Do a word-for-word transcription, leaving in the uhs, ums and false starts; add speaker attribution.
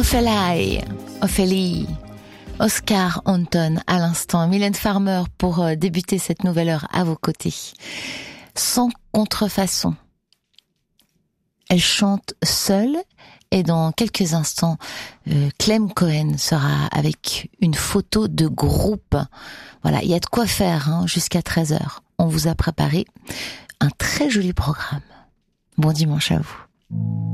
Speaker 1: Ophélie, Ophélie, Oscar Anton à l'instant, Mylène Farmer pour euh, débuter cette nouvelle heure à vos côtés. Sans contrefaçon. Elle chante seule et dans quelques instants, euh, Clem Cohen sera avec une photo de groupe. Voilà, il y a de quoi faire hein, jusqu'à treize heures. On vous a préparé un très joli programme. Bon dimanche à vous.